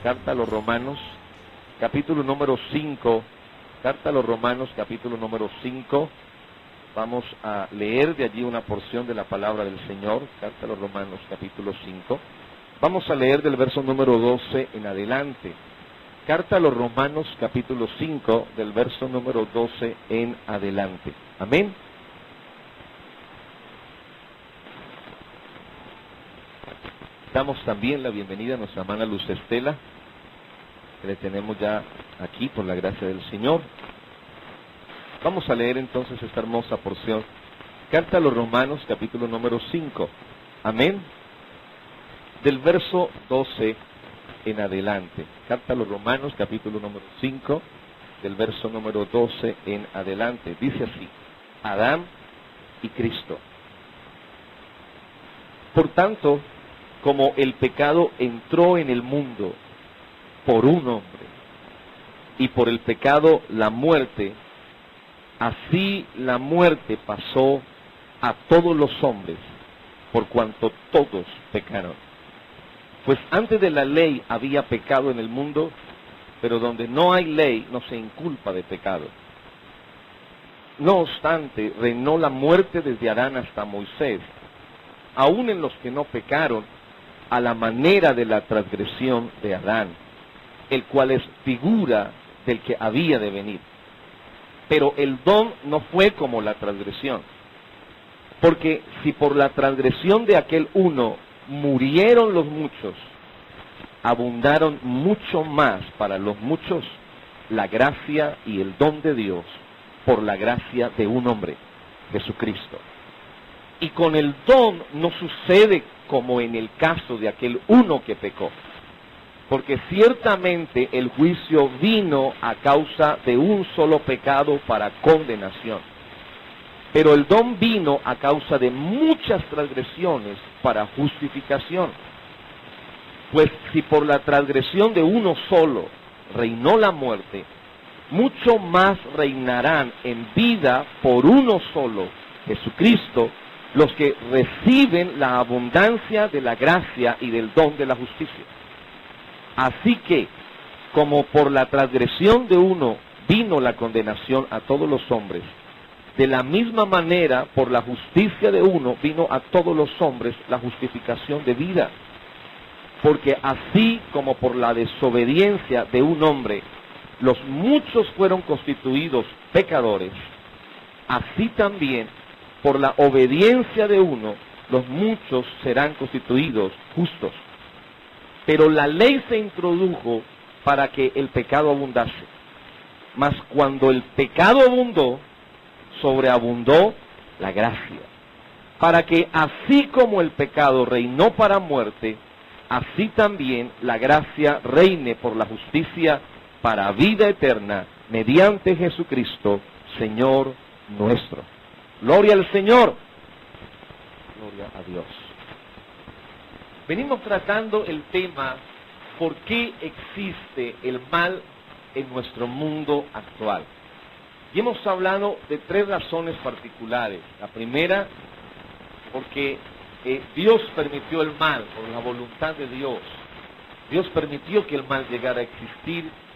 Carta a los Romanos, capítulo número 5. Carta a los Romanos, capítulo número 5. Vamos a leer de allí una porción de la palabra del Señor. Carta a los Romanos, capítulo 5. Vamos a leer del verso número 12 en adelante. Carta a los Romanos, capítulo 5, del verso número 12 en adelante. Amén. Damos también la bienvenida a nuestra hermana Luz Estela, que le tenemos ya aquí por la gracia del Señor. Vamos a leer entonces esta hermosa porción. Carta a los Romanos, capítulo número 5. Amén. Del verso 12 en adelante. Carta a los Romanos, capítulo número 5, del verso número 12 en adelante. Dice así: Adán y Cristo. Por tanto, como el pecado entró en el mundo por un hombre, y por el pecado la muerte, así la muerte pasó a todos los hombres, por cuanto todos pecaron. Pues antes de la ley había pecado en el mundo, pero donde no hay ley no se inculpa de pecado. No obstante, reinó la muerte desde Adán hasta Moisés, aun en los que no pecaron, a la manera de la transgresión de Adán, el cual es figura del que había de venir. Pero el don no fue como la transgresión, porque si por la transgresión de aquel uno murieron los muchos, abundaron mucho más para los muchos la gracia y el don de Dios por la gracia de un hombre, Jesucristo. Y con el don no sucede como en el caso de aquel uno que pecó, porque ciertamente el juicio vino a causa de un solo pecado para condenación, pero el don vino a causa de muchas transgresiones para justificación. Pues si por la transgresión de uno solo reinó la muerte, mucho más reinarán en vida por uno solo, Jesucristo, los que reciben la abundancia de la gracia y del don de la justicia. Así que, como por la transgresión de uno vino la condenación a todos los hombres, de la misma manera, por la justicia de uno vino a todos los hombres la justificación de vida. Porque así como por la desobediencia de un hombre los muchos fueron constituidos pecadores, así también por la obediencia de uno los muchos serán constituidos justos. Pero la ley se introdujo para que el pecado abundase. Mas cuando el pecado abundó, sobreabundó la gracia, para que así como el pecado reinó para muerte, así también la gracia reine por la justicia para vida eterna, mediante Jesucristo, Señor nuestro. Gloria al Señor. Gloria a Dios. Venimos tratando el tema, ¿por qué existe el mal en nuestro mundo actual? Y hemos hablado de tres razones particulares. La primera, porque Dios permitió el mal, por la voluntad de Dios. Dios permitió que el mal llegara a existir